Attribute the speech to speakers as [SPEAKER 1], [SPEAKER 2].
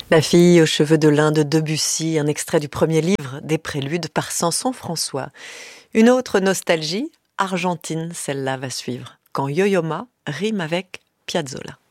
[SPEAKER 1] La fille aux cheveux de lin de Debussy, un extrait du premier livre des Préludes par Samson-François. Une autre nostalgie, argentine, celle-là va suivre, quand Yo-Yo Ma rime avec Piazzolla.